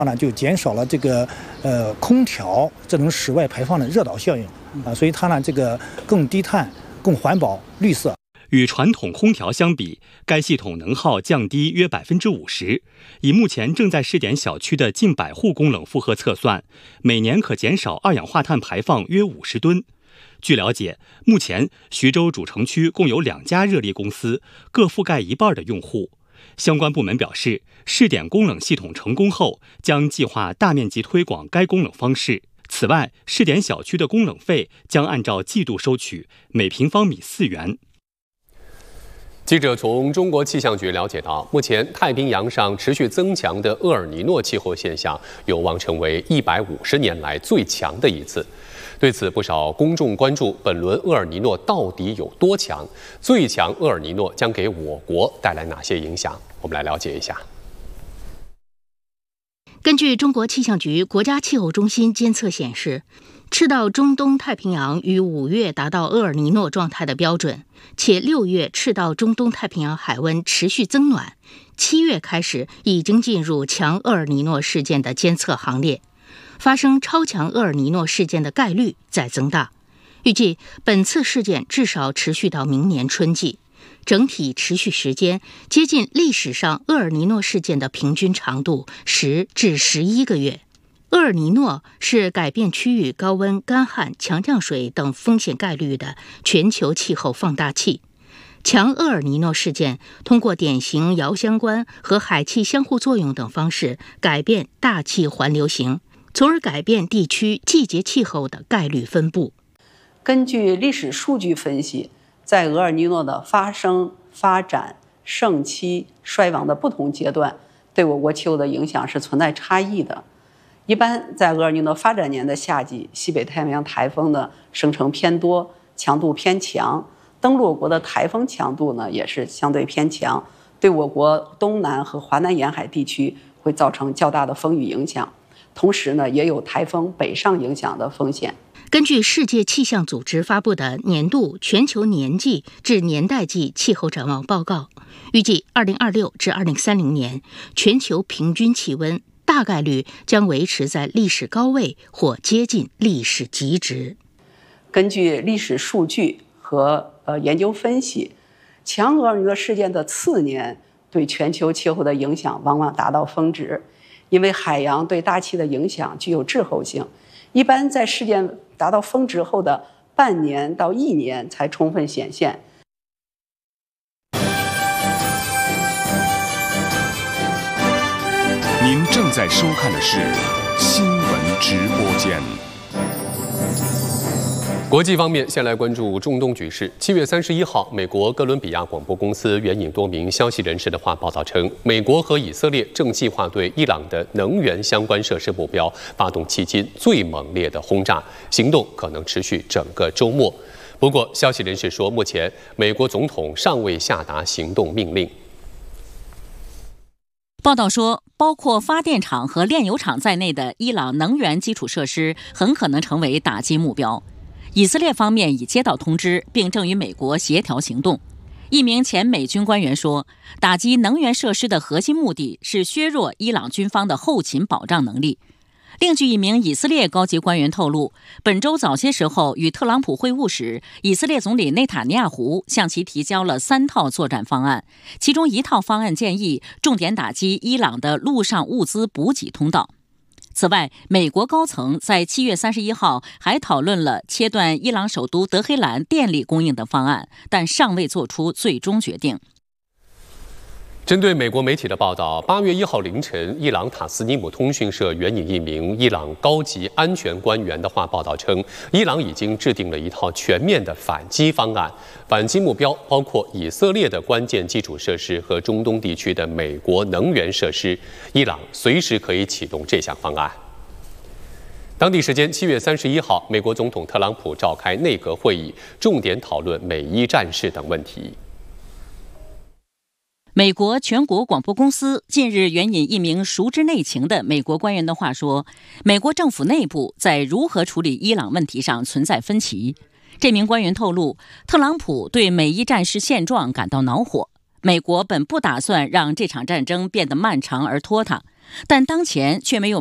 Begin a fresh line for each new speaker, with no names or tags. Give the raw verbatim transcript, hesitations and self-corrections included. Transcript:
呢就减少了这个呃空调这种室外排放的热岛效应啊，所以它呢这个更低碳、更环保、绿色。
与传统空调相比，该系统能耗降低约百分之五十。以目前正在试点小区的近百户供冷负荷测算，每年可减少二氧化碳排放约五十吨。据了解，目前徐州主城区共有两家热力公司，各覆盖一半的用户。相关部门表示，试点供冷系统成功后，将计划大面积推广该供冷方式。此外，试点小区的供冷费将按照季度收取，每平方米四元。
记者从中国气象局了解到，目前太平洋上持续增强的厄尔尼诺气候现象有望成为一百五十年来最强的一次。对此，不少公众关注本轮厄尔尼诺到底有多强？最强厄尔尼诺将给我国带来哪些影响？我们来了解一下。
根据中国气象局国家气候中心监测显示，赤道中东太平洋于五月达到厄尔尼诺状态的标准，且六月赤道中东太平洋海温持续增暖，七月开始已经进入强厄尔尼诺事件的监测行列，发生超强厄尔尼诺事件的概率在增大。预计本次事件至少持续到明年春季，整体持续时间接近历史上厄尔尼诺事件的平均长度十至十一个月。厄尔尼诺是改变区域高温、干旱、强降水等风险概率的全球气候放大器。强厄尔尼诺事件通过典型遥相关和海气相互作用等方式改变大气环流型，从而改变地区季节气候的概率分布。
根据历史数据分析，在厄尔尼诺的发生、发展、盛期、衰亡的不同阶段，对我国气候的影响是存在差异的。一般在厄尔尼诺发展年的夏季，西北太平洋台风呢生成偏多，强度偏强，登陆我国的台风强度呢也是相对偏强，对我国东南和华南沿海地区会造成较大的风雨影响，同时呢也有台风北上影响的风险。
根据世界气象组织发布的年度全球年季至年代季气候展望报告，预计二零二六至二零三零年全球平均气温大概率将维持在历史高位或接近历史极值。
根据历史数据和呃研究分析，强厄尔尼诺事件的次年对全球气候的影响往往达到峰值，因为海洋对大气的影响具有滞后性，一般在事件达到峰值后的半年到一年才充分显现。
您正在收看的是新闻直播间。
国际方面，先来关注中东局势。七月三十一号，美国哥伦比亚广播公司援引多名消息人士的话报道称，美国和以色列正计划对伊朗的能源相关设施目标发动迄今最猛烈的轰炸，行动可能持续整个周末。不过，消息人士说，目前美国总统尚未下达行动命令。
报道说，包括发电厂和炼油厂在内的伊朗能源基础设施很可能成为打击目标。以色列方面已接到通知，并正与美国协调行动。一名前美军官员说，打击能源设施的核心目的是削弱伊朗军方的后勤保障能力。另据一名以色列高级官员透露，本周早些时候与特朗普会晤时，以色列总理内塔尼亚胡向其提交了三套作战方案，其中一套方案建议重点打击伊朗的陆上物资补给通道。此外，美国高层在七月三十一号还讨论了切断伊朗首都德黑兰电力供应的方案，但尚未做出最终决定。
针对美国媒体的报道，八月一号凌晨，伊朗塔斯尼姆通讯社援引一名伊朗高级安全官员的话报道称，伊朗已经制定了一套全面的反击方案，反击目标包括以色列的关键基础设施和中东地区的美国能源设施，伊朗随时可以启动这项方案。当地时间七月三十一号，美国总统特朗普召开内阁会议，重点讨论美伊战事等问题。
美国全国广播公司近日援引一名熟知内情的美国官员的话说，美国政府内部在如何处理伊朗问题上存在分歧。这名官员透露，特朗普对美伊战事现状感到恼火。 美国本不打算让这场战争变得漫长而拖沓，但当前却没有